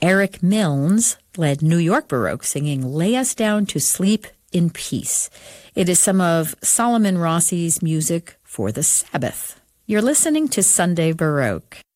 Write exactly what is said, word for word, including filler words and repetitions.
Eric Milnes led New York Baroque, singing Lay Us Down to Sleep in Peace. It is some of Solomon Rossi's music for the Sabbath. You're listening to Sunday Baroque.